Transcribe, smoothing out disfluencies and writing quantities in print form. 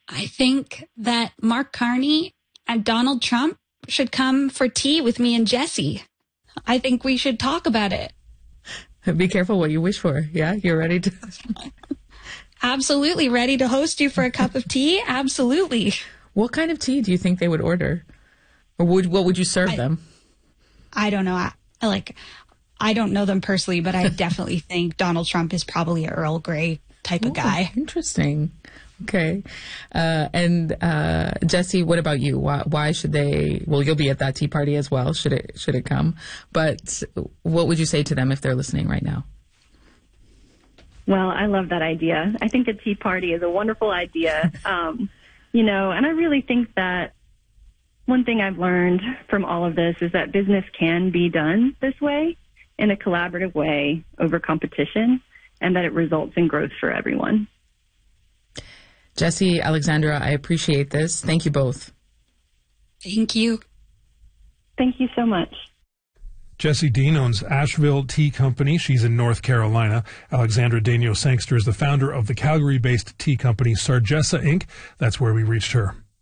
I think that Mark Carney and Donald Trump should come for tea with me and Jesse. I think we should talk about it. Be careful what you wish for. Yeah, you're ready to... Absolutely ready to host you for a cup of tea. Absolutely. What kind of tea do you think they would order? Or what would you serve them? I don't know. I don't know them personally, but I definitely think Donald Trump is probably an Earl Grey type of guy. Interesting. Okay. And Jesse, what about you? Why should they? Well, you'll be at that tea party as well. Should it come? But what would you say to them if they're listening right now? Well, I love that idea. I think a tea party is a wonderful idea. And I really think that one thing I've learned from all of this is that business can be done this way, in a collaborative way over competition, and that it results in growth for everyone. Jesse, Alexandra, I appreciate this. Thank you both. Thank you. Thank you so much. Jessie Dean owns Asheville Tea Company. She's in North Carolina. Alexandra Daigneault Sangster is the founder of the Calgary-based tea company Sargessa Inc. That's where we reached her.